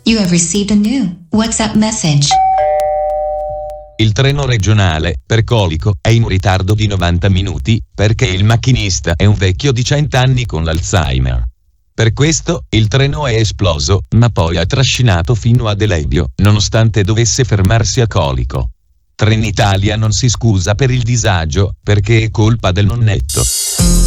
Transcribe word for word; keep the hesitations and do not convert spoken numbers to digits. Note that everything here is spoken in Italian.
You have received a new WhatsApp message. Il treno regionale per Colico è in ritardo di novanta minuti perché il macchinista è un vecchio di cento anni con l'Alzheimer. Per questo il treno è esploso, ma poi ha trascinato fino ad Elevio, nonostante dovesse fermarsi a Colico. Trenitalia non si scusa per il disagio, perché è colpa del nonnetto.